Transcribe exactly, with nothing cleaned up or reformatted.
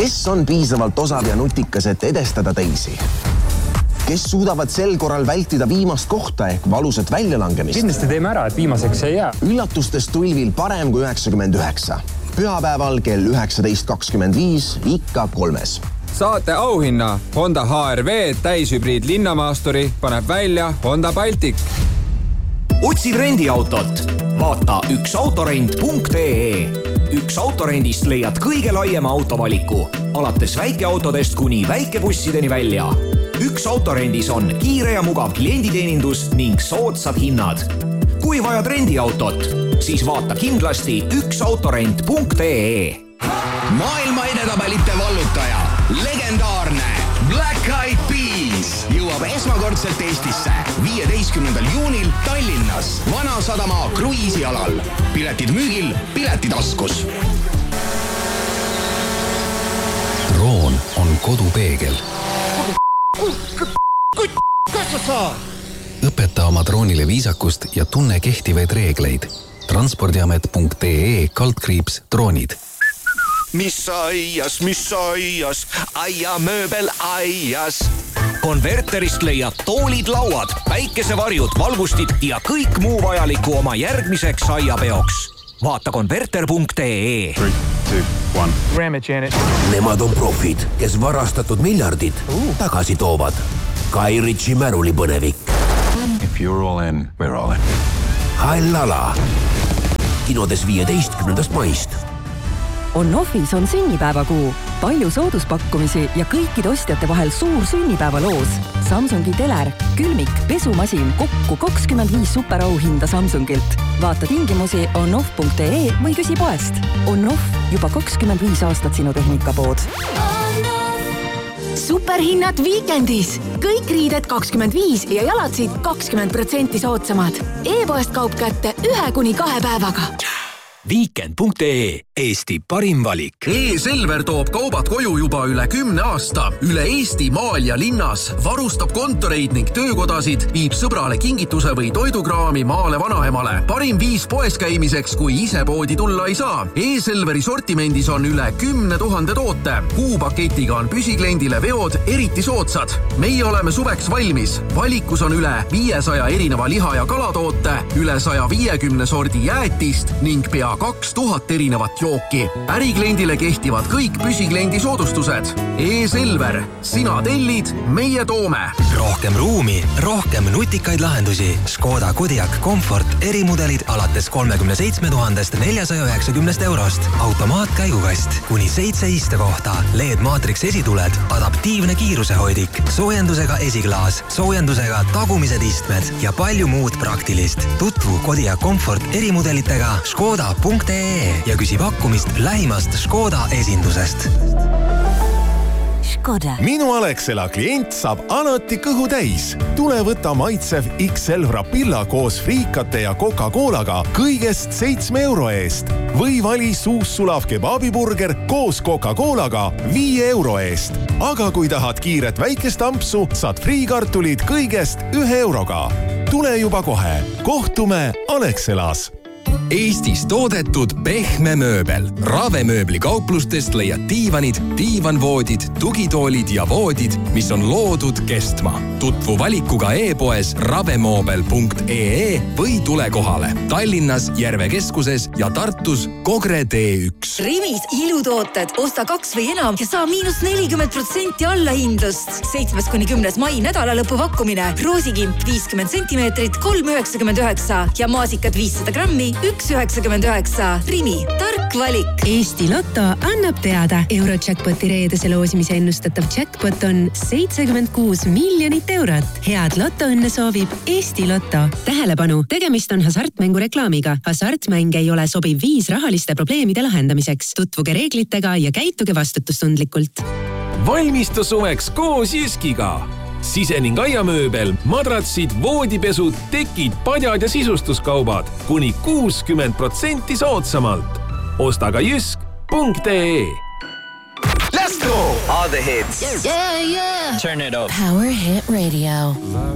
Kes on piisavalt osav ja nutikas, et edestada teisi? Kes suudavad sel korral vältida viimast kohta ehk valusat väljalangemist? Kindlasti teeme ära, et viimaseks ei jää. Üllatustes tulvil parem kui üheksakümmend üheksa. Pühapäeval kell üheksateist kakskümmend viis ikka kolmes. Saate auhinna Honda H R V täishübriid linnamaasturi paneb välja Honda Baltic. Otsid rendiautot? Vaata üks autorent punkt ee. Üks autorendist leiad kõige laiema autovaliku, alates väikeautodest kuni väikebussideni välja. Üks autorendis on kiire ja mugav klienditeenindus ning soodsad hinnad. Kui vajad rendiautot, siis vaata kindlasti üks autorent punkt ee. Maailma edetabelite vallutaja, legendaarne Black Eyed Peas jõuab esmakordselt Eestisse viieteistkümnendal juunil Tallinnas Vanasadama kruiisialal. Piletid müügil, Piletitaskus. Droon on kodupeegel. Õpeta oma droonile viisakust ja tunne kehtivaid reegleid. transpordiamet punkt ee kaldkriips droonid. Mis aias, mis aias, aia mööbel aias. Konverterist leiad toolid, lauad, päikesevarjud, valgustid ja kõik muu vajaliku oma järgmiseks aiapeoks. Vaata konverter punkt ee. Nemad on profid, kes varastatud miljardid tagasi toovad. Guy Ritchie märuli põnevik. If you're all in, we're all in. Hallala. Kinodes viieteistkümnendast maist. On-Offis on sünnipäevakuu. Palju sooduspakkumisi ja kõikide ostjate vahel suur sünnipäevaloos. Samsungi teler, külmik, pesumasin, kokku kakskümmend viis superauhinda Samsungilt. Vaata tingimusi on-off punkt ee või küsi poest. On-Off juba kakskümmend viis aastat sinu tehnikapood. Superhinnad viikendis. Kõik riided kakskümmend viis ja jalatsid kakskümmend protsenti soodsamad. E-poest kaup kätte ühe kuni kahe päevaga. Weekend punkt ee. Eesti parim valik. E-Selver toob kaubad koju juba üle kümne aasta. Üle Eesti maal ja linnas varustab kontoreid ning töökodasid, viib sõbrale kingituse või toidukraami maale vanaemale. Parim viis poes käimiseks, kui ise poodi tulla ei saa. E-Selveri sortimendis on üle kümne tuhande toote. Kuupaketiga on püsikliendile veod eriti soodsad. Meie oleme suveks valmis. Valikus on üle viiesaja erineva liha- ja kalatoote, üle saja viiekümne sordi jäätist ning pea kaks tuhat erinevat jooki. Ärikliendile kehtivad kõik püsikliendi soodustused. E-Selver. Sina tellid, meie toome. Rohkem ruumi, rohkem nutikaid lahendusi. Škoda Kodiaq Comfort erimudelid alates kolmekümne seitsme tuhandest neljasaja üheksakümnest eurost. Automaatkäigukast, kuni seitse istekohta, L E D Matrix esituled, adaptiivne kiirusehoidik, soojendusega esiklaas, soojendusega tagumised istmed ja palju muud praktilist. Tutvu Kodiaq Comfort erimudelitega Škoda punkt ee ja küsi pakkumist lähimast Škoda esindusest. Škoda. Minu Alexela klient saab alati kõhu täis. Tule võta maitsev X L Rapilla koos friikate ja Coca-Colaga kõigest seitsme euro eest. Või vali suussulav kebabiburger koos Coca-Colaga viie euro eest. Aga kui tahad kiiret väikest ampsu, saad friikartulid kõigest ühe euroga. Tule juba kohe. Kohtume Alexelas. Eestis toodetud pehme mööbel. Ravemööbli kauplustest leiad diivanid, diivanvoodid, tugitoolid ja voodid, mis on loodud kestma. Tutvu valikuga e-poes ravemoobel punkt ee või tule kohale. Tallinnas, Järve keskuses ja Tartus Kogre D üks. Rimis ilutooted. Osta kaks või enam ja saa miinus nelikümmend protsenti allahindlust. seitsmes kuni kümnes mai nädala lõpu pakkumine. Roosikimp viiskümmend sentimeetrit, kolm üheksakümmend üheksa ja maasikad viissada grammi, üks üheksakümmend üheksa. Rimi, tark valik. Eesti Lotto annab teada. Eurojackpoti reedese loosimise ennustatav jackpot on seitsekümmend kuus miljonit eurot. Head Lottoõnne soovib Eesti Lotto. Tähelepanu, tegemist on hasartmängu reklaamiga. Hasartmäng ei ole sobiv viis rahaliste probleemide lahendamiseks. Tutvuge reeglitega ja käituge vastutustundlikult. Valmistu suveks koos Jyskiga. Sise- ning aiamööbel, madratsid, voodipesud, tekid, padjad ja sisustuskaubad kuni kuuskümmend protsenti soodsamalt. Osta ka jysk punkt ee. Let's go! All the hits. Yeah, yeah. Turn it up. Power Hit Radio.